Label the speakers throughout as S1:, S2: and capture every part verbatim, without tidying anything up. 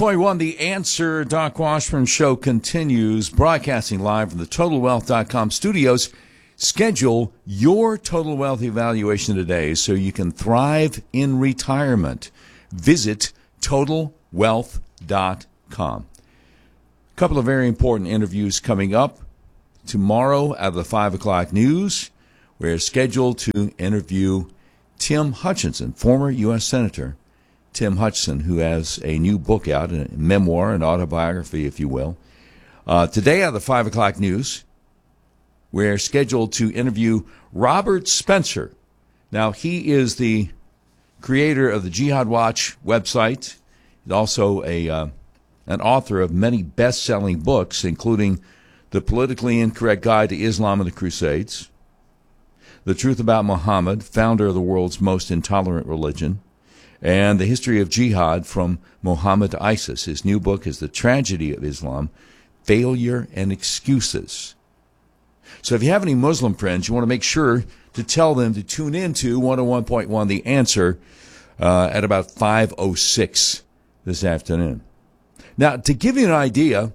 S1: Point one, The Answer. Doc Washburn Show continues, broadcasting live from the Total Wealth dot com studios. Schedule your total wealth evaluation today so you can thrive in retirement. Visit Total Wealth dot com. A couple of very important interviews coming up. Tomorrow at the five o'clock news, we're scheduled to interview Tim Hutchinson, former U S Senator. Tim Hutchinson, who has a new book out, a memoir, an autobiography, if you will. Uh, today at the five o'clock news, we're scheduled to interview Robert Spencer. Now, he is the creator of the Jihad Watch website. He's also a uh, an author of many best-selling books, including The Politically Incorrect Guide to Islam and the Crusades, The Truth About Muhammad, founder of the world's most intolerant religion, and The History of Jihad from Muhammad to ISIS. His new book is The Tragedy of Islam, Failure and Excuses. So if you have any Muslim friends, you want to make sure to tell them to tune in to one oh one point one The Answer uh, at about five oh six this afternoon. Now, to give you an idea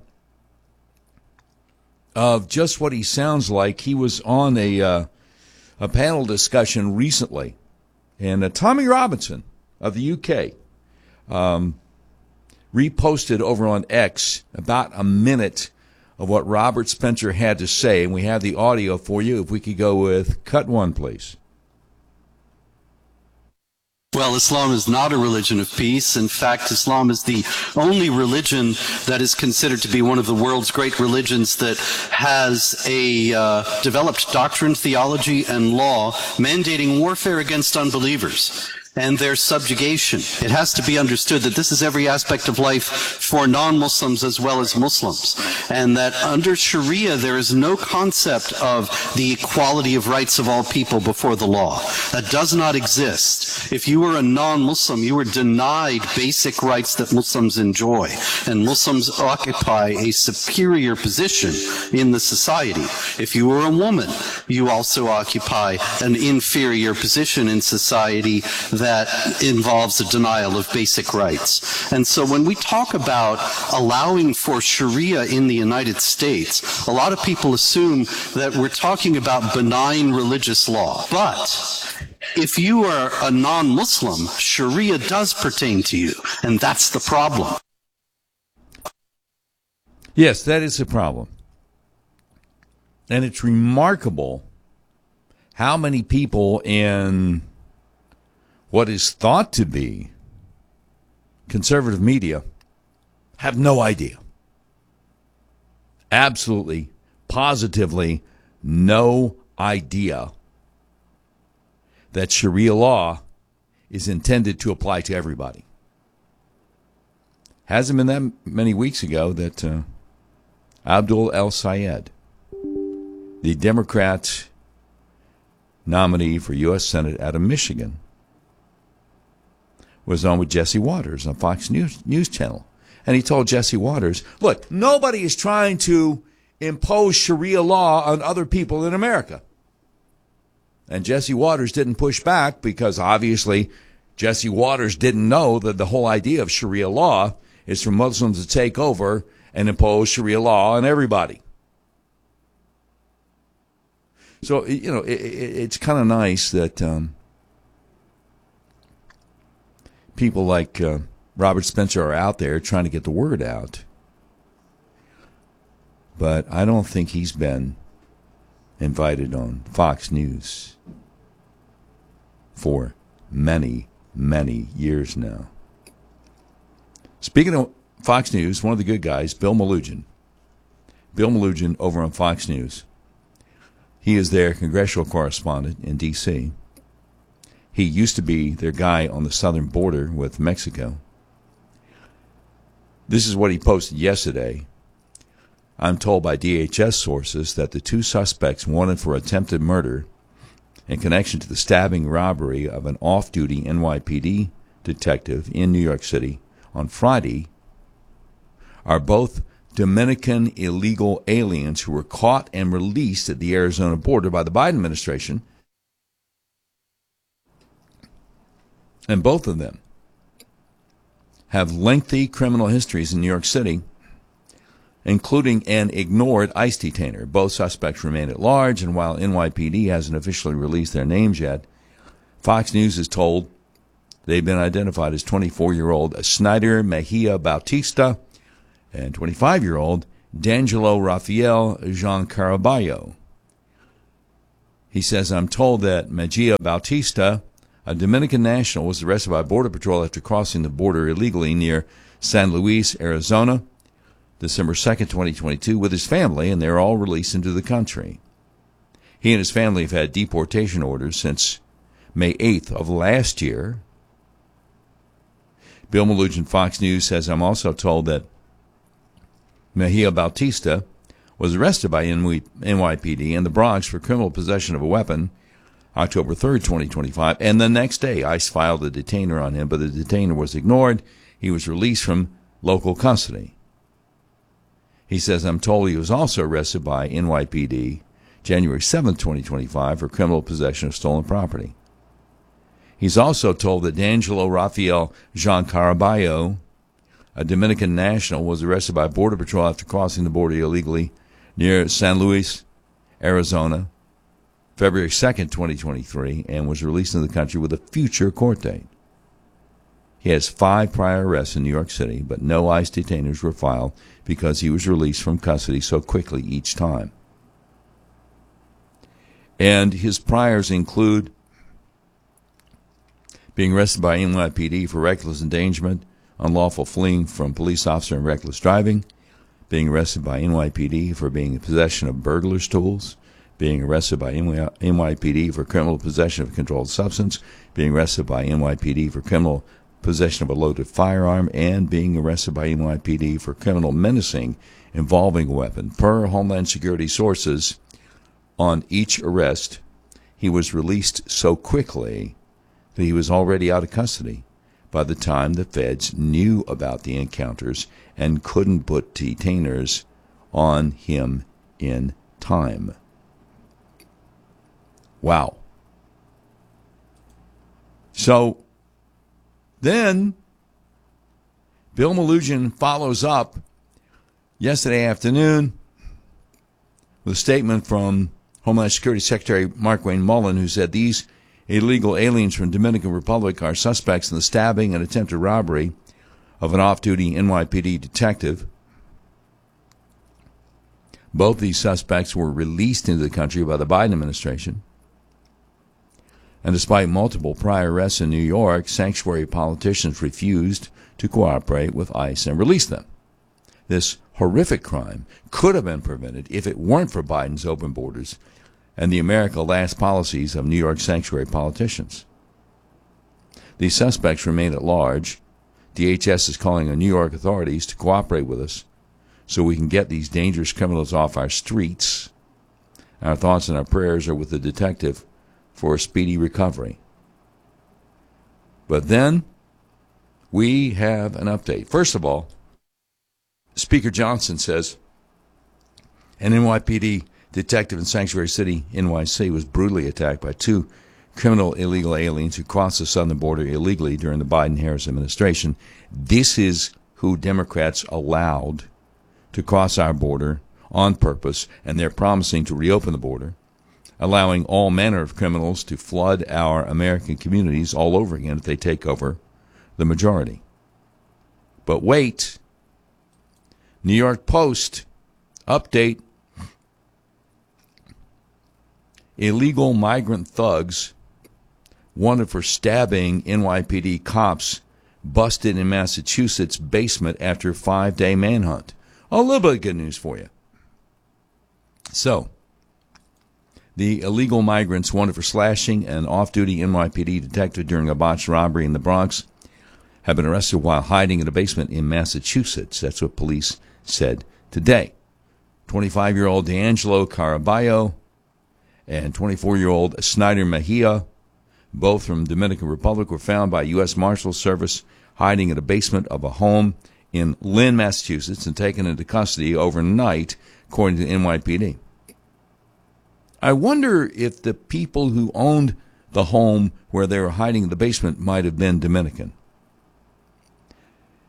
S1: of just what he sounds like, he was on a, uh, a panel discussion recently, and uh, Tommy Robinson of the U K um, reposted over on X about a minute of what Robert Spencer had to say, and we have the audio for you. If we could go with cut one, please.
S2: Well, Islam is not a religion of peace. In fact, Islam is the only religion that is considered to be one of the world's great religions that has a uh, developed doctrine, theology, and law mandating warfare against unbelievers and their subjugation. It has to be understood that this is every aspect of life for non-Muslims as well as Muslims, and that under Sharia there is no concept of the equality of rights of all people before the law. That does not exist. If you were a non-Muslim, you were denied basic rights that Muslims enjoy, and Muslims occupy a superior position in the society. If you were a woman, you also occupy an inferior position in society that that involves a denial of basic rights. And so when we talk about allowing for Sharia in the United States, a lot of people assume that we're talking about benign religious law. But if you are a non-Muslim, Sharia does pertain to you, and that's the problem.
S1: Yes, that is the problem. And it's remarkable how many people in what is thought to be conservative media have no idea. Absolutely, positively no idea that Sharia law is intended to apply to everybody. Hasn't been that many weeks ago that uh, Abdul El-Sayed, the Democrat nominee for U S Senate out of Michigan, was on with Jesse Waters on Fox News, News Channel. And he told Jesse Waters, look, nobody is trying to impose Sharia law on other people in America. And Jesse Waters didn't push back because obviously Jesse Waters didn't know that the whole idea of Sharia law is for Muslims to take over and impose Sharia law on everybody. So, you know, it, it, it's kind of nice that um, people like uh, Robert Spencer are out there trying to get the word out. But I don't think he's been invited on Fox News for many, many years now. Speaking of Fox News, one of the good guys, Bill Melugin. Bill Melugin over on Fox News. He is their congressional correspondent in D C He used to be their guy on the southern border with Mexico. This is what he posted yesterday. I'm told by D H S sources that the two suspects wanted for attempted murder in connection to the stabbing robbery of an off-duty N Y P D detective in New York City on Friday are both Dominican illegal aliens who were caught and released at the Arizona border by the Biden administration. And both of them have lengthy criminal histories in New York City, including an ignored ICE detainer. Both suspects remain at large, and while N Y P D hasn't officially released their names yet, Fox News is told they've been identified as twenty-four-year-old Snyder Mejia Bautista and twenty-five-year-old D'Angelo Rafael Jean Caraballo. He says, I'm told that Mejia Bautista, a Dominican national, was arrested by Border Patrol after crossing the border illegally near San Luis, Arizona, December second, twenty twenty-two, with his family, and they're all released into the country. He and his family have had deportation orders since May eighth of last year. Bill Melugin, Fox News, says, I'm also told that Mejia Bautista was arrested by N Y P D in the Bronx for criminal possession of a weapon October third, twenty twenty-five, and the next day ICE filed a detainer on him, but the detainer was ignored. He was released from local custody. He says, I'm told he was also arrested by N Y P D January seventh, twenty twenty-five for criminal possession of stolen property. He's also told that D'Angelo Rafael Jean Caraballo, a Dominican national, was arrested by Border Patrol after crossing the border illegally near San Luis, Arizona, February second, twenty twenty-three, and was released into the country with a future court date. He has five prior arrests in New York City, but no ICE detainers were filed because he was released from custody so quickly each time. And his priors include being arrested by N Y P D for reckless endangerment, unlawful fleeing from police officer and reckless driving, being arrested by N Y P D for being in possession of burglar's tools, being arrested by N Y P D for criminal possession of a controlled substance, being arrested by N Y P D for criminal possession of a loaded firearm, and being arrested by N Y P D for criminal menacing involving a weapon. Per Homeland Security sources, on each arrest, he was released so quickly that he was already out of custody by the time the feds knew about the encounters and couldn't put detainers on him in time. Wow. So then Bill Melugin follows up yesterday afternoon with a statement from Homeland Security Secretary Markwayne Mullin, who said these illegal aliens from Dominican Republic are suspects in the stabbing and attempted robbery of an off-duty N Y P D detective. Both these suspects were released into the country by the Biden administration. And despite multiple prior arrests in New York, sanctuary politicians refused to cooperate with ICE and release them. This horrific crime could have been prevented if it weren't for Biden's open borders and the America Last policies of New York sanctuary politicians. These suspects remain at large. D H S is calling on New York authorities to cooperate with us so we can get these dangerous criminals off our streets. Our thoughts and our prayers are with the detective for a speedy recovery. But then we have an update. First of all, Speaker Johnson says an N Y P D detective in Sanctuary City, N Y C, was brutally attacked by two criminal illegal aliens who crossed the southern border illegally during the Biden-Harris administration. This is who Democrats allowed to cross our border on purpose, and they're promising to reopen the border, allowing all manner of criminals to flood our American communities all over again if they take over the majority. But wait, New York Post update. Illegal migrant thugs wanted for stabbing N Y P D cops busted in Massachusetts basement after five-day manhunt. A little bit of good news for you. So, the illegal migrants wanted for slashing an off-duty N Y P D detective during a botched robbery in the Bronx have been arrested while hiding in a basement in Massachusetts. That's what police said today. twenty-five-year-old D'Angelo Caraballo and twenty-four-year-old Snyder Mejia, both from Dominican Republic, were found by U S Marshals Service hiding in a basement of a home in Lynn, Massachusetts, and taken into custody overnight, according to N Y P D. I wonder if the people who owned the home where they were hiding in the basement might have been Dominican.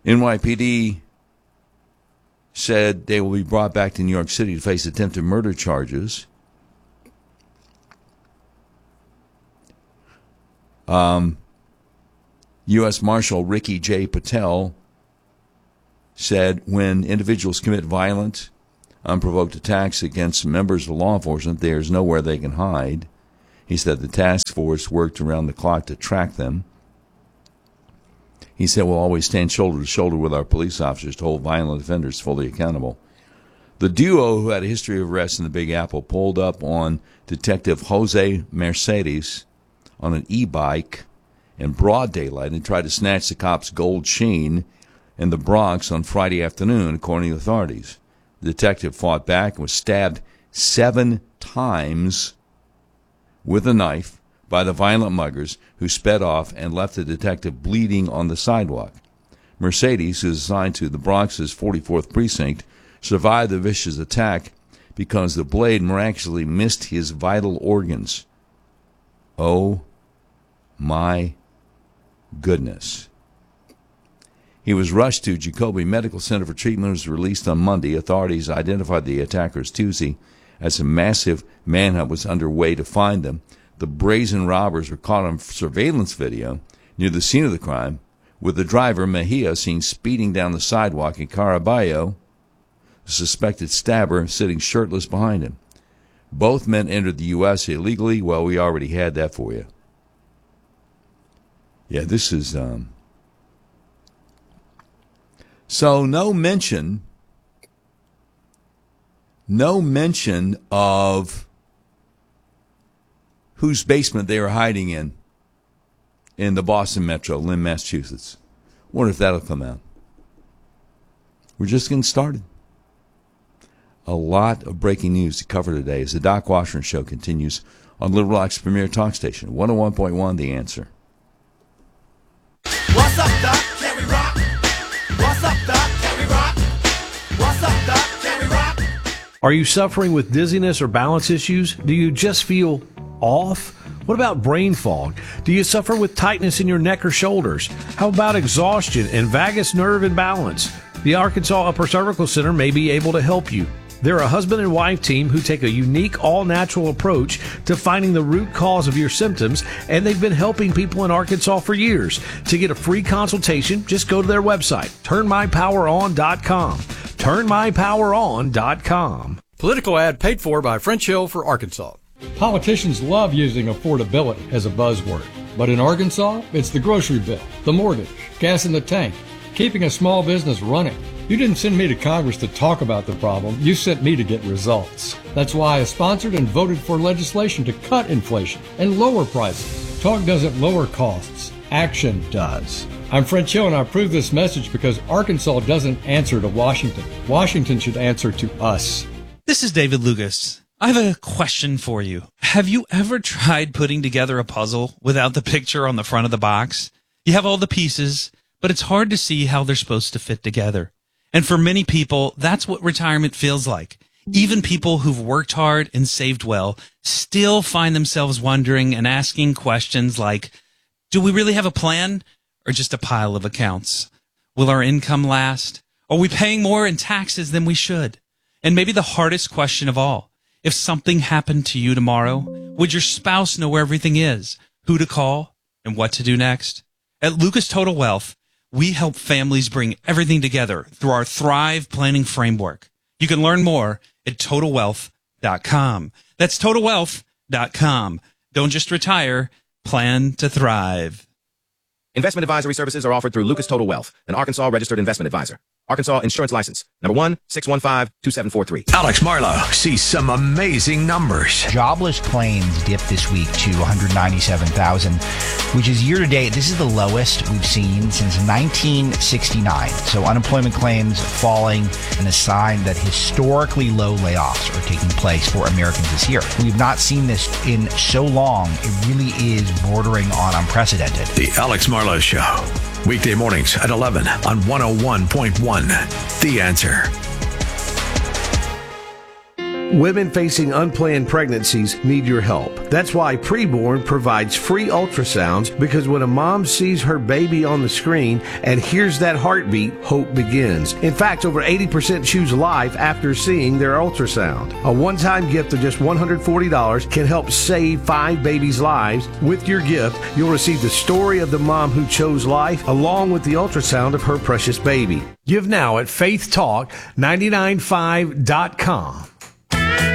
S1: N Y P D said they will be brought back to New York City to face attempted murder charges. Um, U S Marshal Ricky J. Patel said when individuals commit violent, unprovoked attacks against members of law enforcement, there's nowhere they can hide. He said the task force worked around the clock to track them. He said we'll always stand shoulder to shoulder with our police officers to hold violent offenders fully accountable. The duo, who had a history of arrests in the Big Apple, pulled up on Detective Jose Mercedes on an e-bike in broad daylight and tried to snatch the cop's gold chain in the Bronx on Friday afternoon, according to authorities. The detective fought back and was stabbed seven times with a knife by the violent muggers, who sped off and left the detective bleeding on the sidewalk. Mercedes, who is assigned to the Bronx's forty-fourth precinct, survived the vicious attack because the blade miraculously missed his vital organs. Oh, my goodness. He was rushed to Jacoby Medical Center for treatment and was released on Monday. Authorities identified the attackers Tuesday as a massive manhunt was underway to find them. The brazen robbers were caught on surveillance video near the scene of the crime, with the driver, Mejia, seen speeding down the sidewalk in Caraballo, the suspected stabber sitting shirtless behind him. Both men entered the U S illegally. Well, we already had that for you. Yeah, this is... Um... So no mention, no mention of whose basement they were hiding in, in the Boston Metro, Lynn, Massachusetts. Wonder if that'll come out. We're just getting started. A lot of breaking news to cover today as the Doc Washburn Show continues on Little Rock's premier talk station, one oh one point one The Answer.
S3: What's up, Doc? Can we rock? What's up, Doc? Can we rock? What's up, Doc? Can we rock?
S4: Are you suffering with dizziness or balance issues? Do you just feel off? What about brain fog? Do you suffer with tightness in your neck or shoulders? How about exhaustion and vagus nerve imbalance? The Arkansas Upper Cervical Center may be able to help you. They're a husband and wife team who take a unique, all-natural approach to finding the root cause of your symptoms, and they've been helping people in Arkansas for years. To get a free consultation, just go to their website, turn my power on dot com. turn my power on dot com.
S5: Political ad paid for by French Hill for Arkansas. Politicians love using affordability as a buzzword, but in Arkansas, it's the grocery bill, the mortgage, gas in the tank, keeping a small business running. You didn't send me to Congress to talk about the problem. You sent me to get results. That's why I sponsored and voted for legislation to cut inflation and lower prices. Talk doesn't lower costs. Action does. I'm French Hill, and I approve this message because Arkansas doesn't answer to Washington. Washington should answer to us.
S6: This is David Lucas. I have a question for you. Have you ever tried putting together a puzzle without the picture on the front of the box? You have all the pieces, but it's hard to see how they're supposed to fit together. And for many people, that's what retirement feels like. Even people who've worked hard and saved well still find themselves wondering and asking questions like, do we really have a plan or just a pile of accounts? Will our income last? Are we paying more in taxes than we should? And maybe the hardest question of all, if something happened to you tomorrow, would your spouse know where everything is, who to call, and what to do next? At Lucas Total Wealth, we help families bring everything together through our Thrive Planning Framework. You can learn more at total wealth dot com. That's total wealth dot com. Don't just retire, plan to thrive.
S7: Investment advisory services are offered through Lucas Total Wealth, an Arkansas registered investment advisor. Arkansas Insurance License, number one, six one five, two seven four three.
S8: Alex Marlowe sees some amazing numbers.
S9: Jobless claims dipped this week to one hundred ninety-seven thousand, which is year to date. This is the lowest we've seen since nineteen sixty-nine. So unemployment claims falling, and a sign that historically low layoffs are taking place for Americans this year. We've not seen this in so long. It really is bordering on unprecedented.
S8: The Alex Marlowe Show. Weekday mornings at eleven on one oh one point one. The Answer.
S4: Women facing unplanned pregnancies need your help. That's why Preborn provides free ultrasounds, because when a mom sees her baby on the screen and hears that heartbeat, hope begins. In fact, over eighty percent choose life after seeing their ultrasound. A one-time gift of just one hundred forty dollars can help save five babies' lives. With your gift, you'll receive the story of the mom who chose life, along with the ultrasound of her precious baby. Give now at faith talk nine nine five dot com.